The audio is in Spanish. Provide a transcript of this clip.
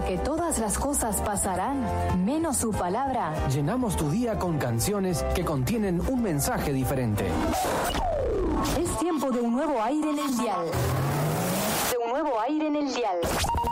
que todas las cosas pasarán, menos su palabra. Llenamos tu día con canciones que contienen un mensaje diferente. Es tiempo de un nuevo aire en el dial. De un nuevo aire en el dial.